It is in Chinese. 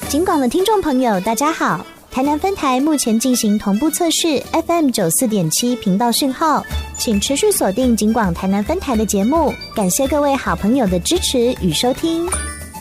警广的听众朋友大家好，台南分台目前进行同步测试 FM94.7 频道讯号，请持续锁定警广台南分台的节目，感谢各位好朋友的支持与收听。